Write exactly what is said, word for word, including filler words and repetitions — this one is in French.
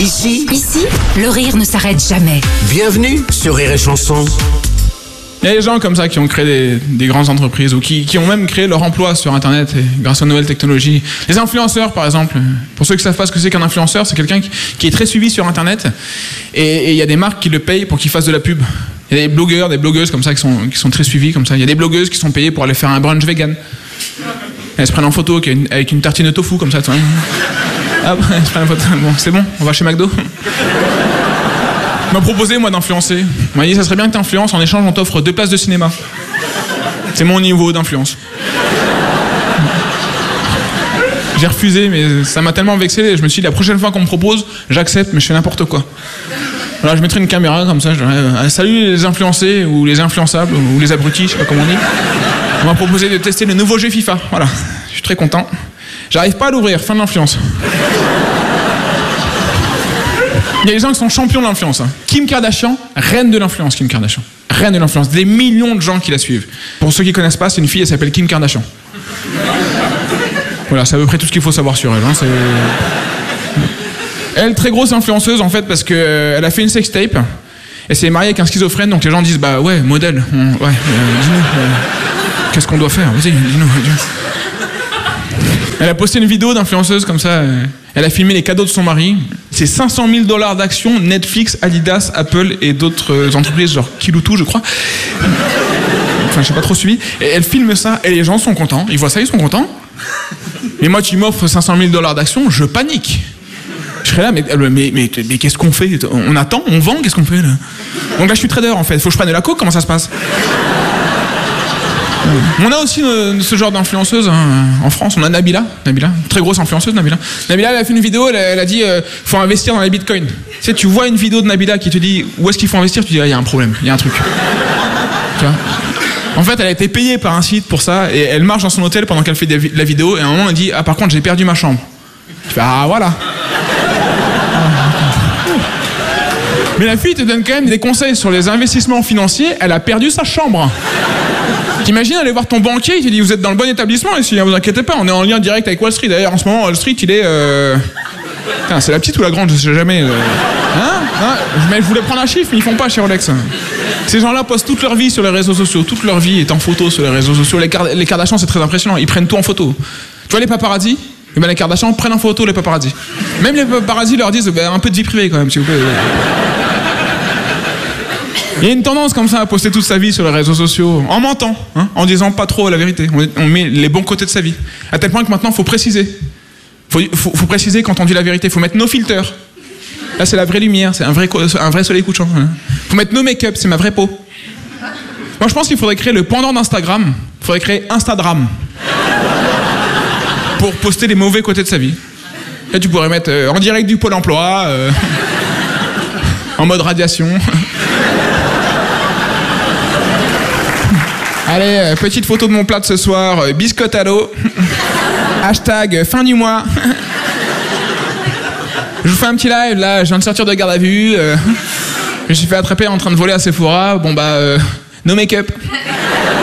Ici, Ici, le rire ne s'arrête jamais. bienvenue sur Rire et Chanson. Il y a des gens comme ça qui ont créé des, des grandes entreprises ou qui, qui ont même créé leur emploi sur Internet et grâce aux nouvelles technologies. Les influenceurs, par exemple. Pour ceux qui ne savent pas ce que c'est qu'un influenceur, c'est quelqu'un qui, qui est très suivi sur Internet et il y a des marques qui le payent pour qu'il fasse de la pub. Il y a des blogueurs, des blogueuses comme ça qui sont, qui sont très suivis comme ça. Il y a des blogueuses qui sont payées pour aller faire un brunch vegan. Elles se prennent en photo avec une, avec une tartine de tofu comme ça. Tu vois. Hop, elles se prennent en photo. Bon, c'est bon, on va chez McDo. Il m'a proposé, moi, d'influencer. Il m'a dit, ça serait bien que t'influences, en échange, on t'offre deux places de cinéma. C'est mon niveau d'influence. J'ai refusé, mais ça m'a tellement vexé, je me suis dit, la prochaine fois qu'on me propose, j'accepte, mais je fais n'importe quoi. Voilà, je mettrai une caméra comme ça, je dirais, euh, salut les influencés, ou les influençables, ou les abrutis, je sais pas comment on dit. On m'a proposé de tester le nouveau jeu FIFA, voilà. Je suis très content. J'arrive pas à l'ouvrir, fin de l'influence. Il y a des gens qui sont champions de l'influence. Hein. Kim Kardashian, reine de l'influence, Kim Kardashian. Reine de l'influence. Des millions de gens qui la suivent. Pour ceux qui ne connaissent pas, c'est une fille, elle s'appelle Kim Kardashian. Voilà, c'est à peu près tout ce qu'il faut savoir sur elle. Hein. C'est... Elle, très grosse influenceuse, en fait, parce qu'elle euh, a fait une sextape. Elle s'est mariée avec un schizophrène, donc les gens disent, bah ouais, modèle. On... Ouais, euh, dis-nous, euh, qu'est-ce qu'on doit faire? Vas-y, dis-nous. Elle a posté une vidéo d'influenceuse comme ça. Euh... Elle a filmé les cadeaux de son mari. C'est cinq cent mille dollars d'actions, Netflix, Adidas, Apple et d'autres entreprises, genre Kiloutou, je crois. Enfin, je sais pas trop suivi. Et elle filme ça, et les gens sont contents. Ils voient ça, ils sont contents. Et moi, tu m'offres cinq cent mille dollars d'actions, je panique. Je serais là, mais, mais, mais, mais, mais qu'est-ce qu'on fait? On attend, on vend, qu'est-ce qu'on fait là? Donc là, je suis trader, en fait. Faut que je prenne de la coke, comment ça se passe? On a aussi euh, ce genre d'influenceuse hein, en France. On a Nabila, Nabila, très grosse influenceuse Nabila. Nabila, elle a fait une vidéo, elle a, elle a dit euh, faut investir dans les bitcoins. Tu sais, tu vois une vidéo de Nabila qui te dit où est-ce qu'il faut investir, tu dis il ah, y a un problème, il y a un truc. Tu vois. En fait, elle a été payée par un site pour ça et elle marche dans son hôtel pendant qu'elle fait de la vidéo et à un moment elle dit ah par contre j'ai perdu ma chambre. Tu fais ah voilà. Mais la fille te donne quand même des conseils sur les investissements financiers. Elle a perdu sa chambre. T'imagines aller voir ton banquier, il te dit vous êtes dans le bon établissement ici, ne vous inquiétez pas, on est en lien direct avec Wall Street. D'ailleurs en ce moment Wall Street il est... Euh... Putain, c'est la petite ou la grande, je sais jamais. Euh... Hein, hein mais je voulais prendre un chiffre mais ils font pas chez Rolex. Ces gens-là postent toute leur vie sur les réseaux sociaux, toute leur vie est en photo sur les réseaux sociaux. Les, Card- les Kardashians c'est très impressionnant, ils prennent tout en photo. Tu vois les paparazzis, eh ben, les Kardashians prennent en photo les paparazzis. Même les paparazzis leur disent ben, un peu de vie privée quand même s'il vous plaît. Il y a une tendance comme ça à poster toute sa vie sur les réseaux sociaux, en mentant, hein, en disant pas trop la vérité. On, on met les bons côtés de sa vie. À tel point que maintenant, il faut préciser. Il faut, faut, faut préciser quand on dit la vérité. Il faut mettre nos filters. Là, c'est la vraie lumière, c'est un vrai, un vrai soleil couchant. Il hein. faut mettre nos make-up, c'est ma vraie peau. Moi, je pense qu'il faudrait créer le pendant d'Instagram. Il faudrait créer Instagram. Pour poster les mauvais côtés de sa vie. Là, tu pourrais mettre euh, en direct du Pôle emploi, euh, en mode radiation. Allez, euh, petite photo de mon plat de ce soir, euh, biscotte à l'eau. Hashtag fin du mois. Je vous fais un petit live, là, je viens de sortir de garde à vue. Euh, je me suis fait attraper en train de voler à Sephora. Bon bah, euh, no make-up.